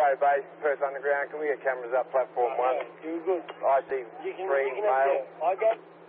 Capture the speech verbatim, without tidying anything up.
Cairo Base, Perth Underground. Can we get cameras up platform one? Yeah, you're good. I C You can, three, you can have male. that. I got